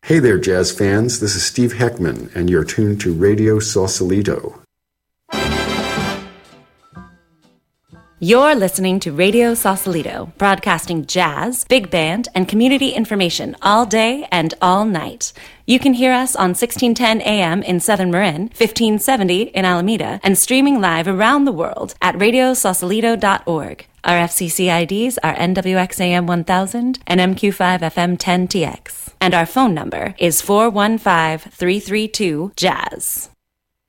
Hey there, jazz fans. This is Steve Heckman, and you're tuned to Radio Sausalito. You're listening to Radio Sausalito, broadcasting jazz, big band, and community information all day and all night. You can hear us on 1610 AM in Southern Marin, 1570 in Alameda, and streaming live around the world at radiosausalito.org. Our FCC IDs are NWXAM 1000 and MQ5FM 10TX. And our phone number is 415-332-JAZZ.